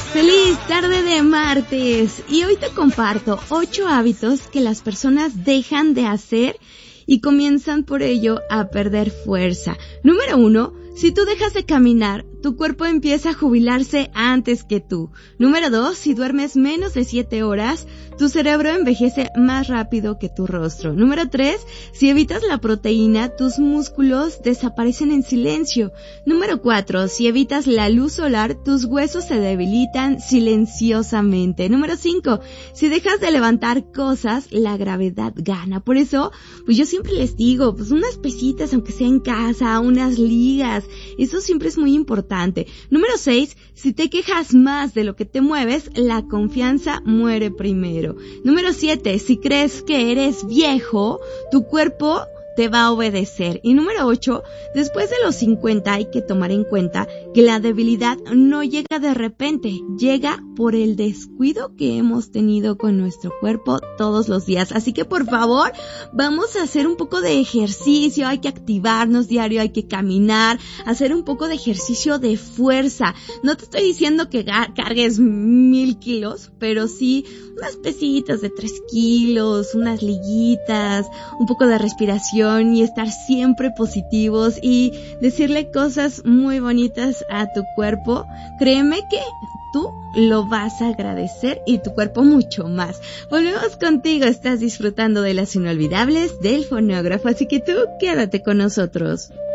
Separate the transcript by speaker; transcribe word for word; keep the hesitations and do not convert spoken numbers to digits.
Speaker 1: Feliz tarde de martes y hoy te comparto ocho hábitos que las personas dejan de hacer y comienzan por ello a perder fuerza. Número uno, si tú dejas de caminar, tu cuerpo empieza a jubilarse antes que tú. Número dos, si duermes menos de siete horas, tu cerebro envejece más rápido que tu rostro. Número tres, si evitas la proteína, tus músculos desaparecen en silencio. Número cuatro, si evitas la luz solar, tus huesos se debilitan silenciosamente. Número cinco, si dejas de levantar cosas, la gravedad gana. Por eso, pues yo siempre les digo, pues unas pesitas, aunque sea en casa, unas ligas, eso siempre es muy importante. Número seis, si te quejas más de lo que te mueves, la confianza muere primero. Número siete, si crees que eres viejo, tu cuerpo te va a obedecer. Y número ocho, después de los cincuenta hay que tomar en cuenta que la debilidad no llega de repente, llega por el descuido que hemos tenido con nuestro cuerpo todos los días. Así que por favor, vamos a hacer un poco de ejercicio, hay que activarnos diario, hay que caminar, hacer un poco de ejercicio de fuerza. No te estoy diciendo que cargues mil kilos, pero sí unas pesitas de tres kilos, unas liguitas, un poco de respiración y estar siempre positivos y decirle cosas muy bonitas a tu cuerpo. Créeme que tú lo vas a agradecer y tu cuerpo mucho más. Volvemos contigo, estás disfrutando de las inolvidables del fonógrafo, así que tú quédate con nosotros.